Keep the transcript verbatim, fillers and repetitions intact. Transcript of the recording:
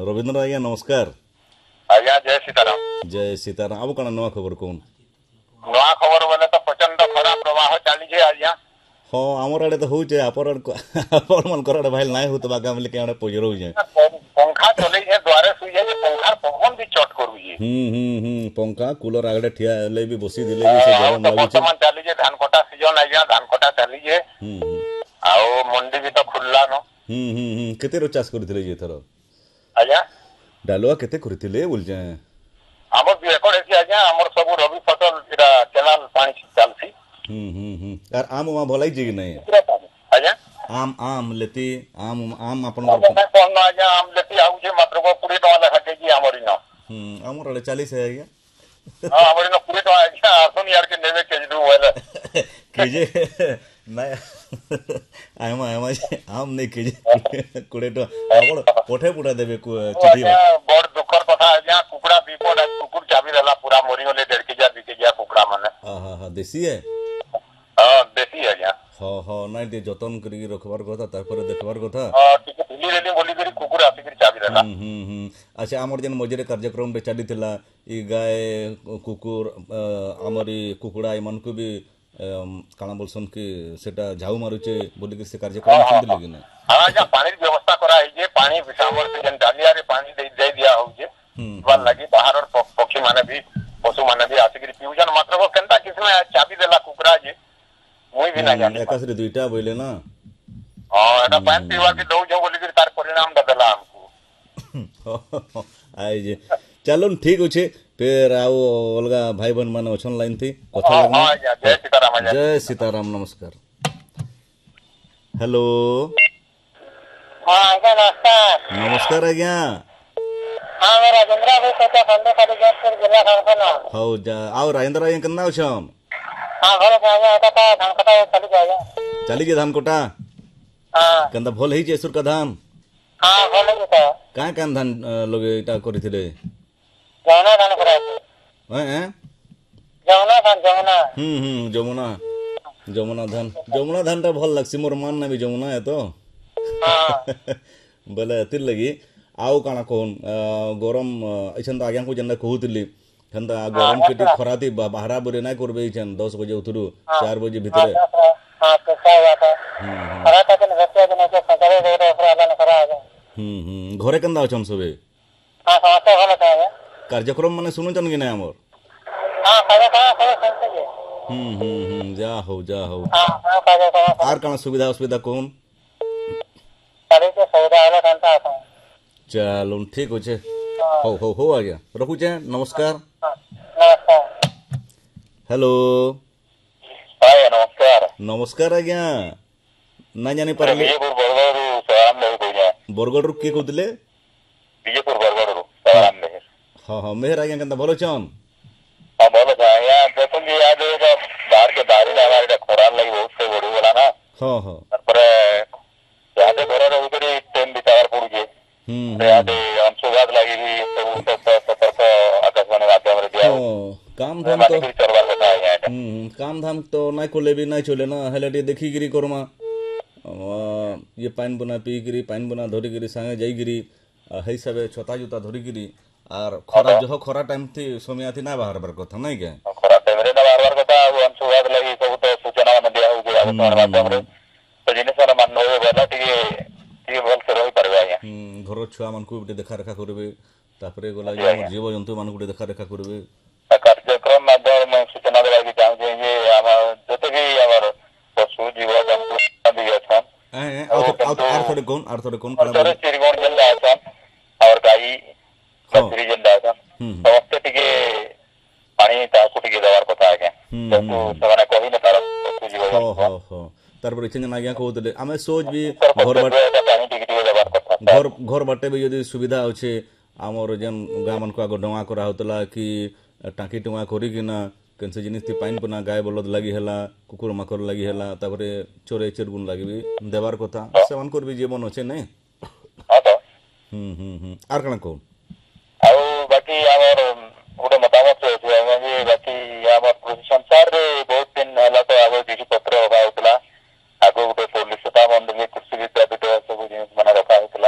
रवींद्र आज्ञा नमस्कार। आज्ञा जय सीताराम। जय सीताराम। अब कौन नुआ खबर कौन? नुआ खबर बोले तो प्रचंड खरा प्रवाह चली है आज्ञा। हाँ आमर आड़े तो होचे आपर आपन मन करड़े भाई नाय होत बाका हमले के आड़े पोजरो जे पंखा चले है द्वारे सुई है पंखा पवन भी चट करू जे। हम्म हम्म हम्म पंखा कूलर आगड़े ठिया ले भी बसी दिले भी से गरम लागु छे। वर्तमान चली जे धान कटा सीजन आज्ञा धान कटा चली जे। हम्म आउ मंडी भी तो खुल्ला न। हम्म हम्म केते रो चाष करथिले जे थरो? आज्ञा डालुआ केते करथिले बोल जे? हमर दु एकड़ है आज्ञा हमर सब रबी फसल इरा केनाल पानी चलसी। हम्म हम्म हम्म आर आम मा भलाई जे कि नहीं? आज्ञा आम आम लेती आम आम अपन कोन आज्ञा आम लेती आउ जे मात्र को बीस टका लेखा केजी हमर न। हम्म हमर आड़े चालीस है आज्ञा। हां हमर न बीस टका आज्ञा आसुन यार के नेवे केजी दु वाला केजे नहीं आम आम आम नहीं केजे कुड़े तो आपण कोठे पुडा देबे चिठी बड़ दुखर कथा आज्ञा कुकुड़ा बिपद कुकुर चाबी रहला पूरा मरी होले डेढ़ केजी दो केजी कुकुड़ा माने। हां हां हां देसी है। हां देसी आज्ञा। हां हां नहीं दे जतन करी रखबार कथा तापर देखबार कथा। हां ठीक है ढिली रेली बोली करी कुकुर आसी करी चाबी रहला। हम्म हम्म हम्म अच्छा हमर जन मजरे कार्यक्रम रे चाली थिला ई गाय कुकुर हमरी कुकुड़ा मन को भी काना बोलसन कि सेटा झाऊ मारुचे बोली कि से कार्यक्रम सुन दिले कि ना? हां जा पानी की व्यवस्था करा है जे पानी विसामर से जन डालिया रे पानी दे दे दिया हो जे बाल लगी बाहर और पक्षी माने भी पशु माने भी आसी करी पिउजन मात्र को केनता किसमें चाबी देला कुकुरा जे मुई भी ना जाने एकासरे दुईटा बोले ना। हां एटा पानी पीवा के दउ जो बोली कि तार परिणाम देला हमको आई जे चलो ठीक होछे फिर आओ अलगा भाई बहन माने ओछन लाइन थी कथा लगना। हां जय सीताराम। जय सीताराम नमस्कार। हेलो हां आज्ञा नमस्कार। नमस्कार आज्ञा। हां मेरा राजेंद्र भाई कथा बंद कर जयपुर जिला खारखना। हो जा आओ राजेंद्र आज्ञा कन्ना ओछन? हां घर आज्ञा कथा धान कटा चली जाएगा। चली जे धान कोटा? हां कंदा भल ही जे सुर का धान? हां भल ही था। का कान धान लोगे इटा करिथिले? जमुना धान करा हैं हैं जमुना धान जमुना। हम्म हम्म जमुना जमुना धान जमुना धान ता भल लागसी मोर मान ना भी जमुना है तो। हां बोले तिल लगी आओ काना कोन गरम ऐसन तो आज्ञा को जन्ना कहूतिली हंदा गरम केटी खराती बाहरा बरे ना करबे छन दस बजे उतरु चार बजे भीतर। हां तो क्या हुआ था खरा था कि रस्ते दिन के पंकरे दे रे ओकरा न करा आ। हम्म हम्म घरे कंदा अछन सबे? हां हां तो होला था कार्यक्रम माने सुनु चन कि ना हमर? हां खाना खाना सब सुनते जे। हम्म हम्म हम्म जा हो जा हो। हां हां खाना खाना आर काना सुविधा असुविधा कोन? सारे के सुविधा होला घंटा आ। चलो ठीक होचे। हो हो हो आ गया रखू छे नमस्कार। नमस्कार। हेलो हाय नमस्कार। नमस्कार आज्ञा ना जानी परले विजयपुर बरगड़ रु सराम नहीं कोइया। बरगड़ रु के कहतले? विजयपुर बरगड़ रु सराम नहीं। हां हां मेहर आज्ञा कंदा भलो छन? हां बोलो जाया देखो जी आज जो बाहर के दारी लगा रे खोरार लगी बहुत से बड़ी बोला ना। हां हां पर यादे खोरार उतरी टाइम बितावर पड़ जे। हम्म यादे हम सुगात लगी भी सब सब सतर्क आकाशवाणी माध्यम रे दिया। हां काम धाम तो चरवार कथा है। हम्म काम धाम तो नाय कोले भी नाय चले ना हेलेटी देखी गिरी करमा ये पाइन बना पी गिरी पाइन बना धरी गिरी संगे जाई गिरी हई सबे छता जुता धरी गिरी आर खरा जो खरा टाइम थी समय थी ना बाहर बार कथा नहीं के खरा टाइम रे ना बार बार कथा हम सुगात लगी सब तो सूचना न दिया हो जे आकाशवाणी माध्यम रे तो जिनिस वाला मान होय बेला टिके टिके बोल से रही परबे आया। हम्म घर छुआ मन को देखा रेखा करबे तापरे गोला जीव जंतु मान को देखा रेखा करबे कार्यक्रम माध्यम में सूचना देला कि चाहू जे जे हम जते भी हमर पशु जीव जंतु भी अछन ए आर थोड़े कोन आर थोड़े कोन कला चिरगोण जिल्ला अछन और गाई कचरी जिल्ला अछन समस्त टिके पानी ता कुटिके देवार कथा आके जंतु सवाने कोही न तार पशु जीव हो हो हो तार पर इछन आज्ञा कहतले आमे सोच भी घर बाट पानी टिके टिके देवार कथा घर घर बाटे भी यदि सुविधा होचे हमर जन गाँ मन को आगो डवा करा होतला कि टाकी टुआ करी कि ना केनसे जिनिस थी पाइन पना गाय बलद लगी हैला कुकुर माकर लगी हैला तापरे चोरे चिरगुन लगी भी देवार कथा सेवन कर भी जीवन होचे नहीं। हां तो हम्म हम्म हम्म आर कना को आउ बाकी हमर ओडे मतामत छै जे बाकी हमर कृषि संसार रे